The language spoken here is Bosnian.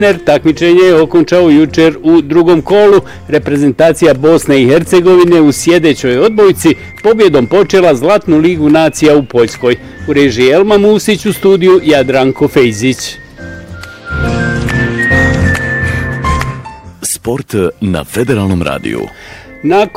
Takmičenje je okončao jučer u drugom kolu. Reprezentacija Bosne i Hercegovine u sjedećoj odbojci pobjedom počela Zlatnu ligu nacija u Poljskoj. U režiji Elma Musić, u studiju Jadranko Fejzić. Sport na Federalnom radiju.